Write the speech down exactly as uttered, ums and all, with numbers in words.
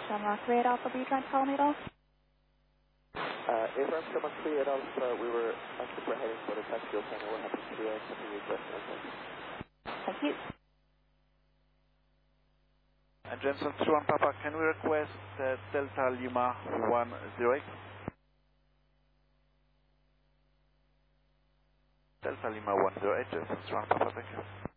Shamrock three eight Alpha, were you trying to call me at all? Uh, Abraham Shamrock three eight Alpha, we were actually we're heading for the taxi okay, now we're happy to uh, continue with Thank you. And Jensen two one Papa, can we request uh, Delta Lima one zero eight? Delta Lima one zero eight, Jensen two one Papa, thank you.